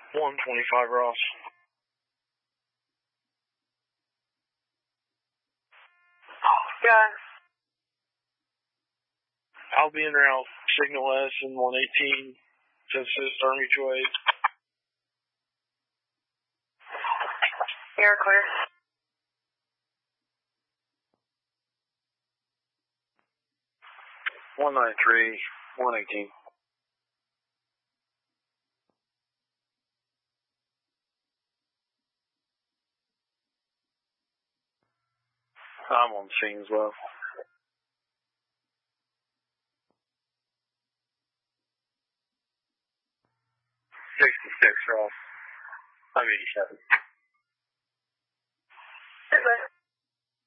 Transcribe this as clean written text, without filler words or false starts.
125 Ross. Yeah. I'll be en route. Signal S and 118 to assist our mutual aid. You're clear. One 118. I'm on the scene as well. 66 Ross. I'm 87. Good.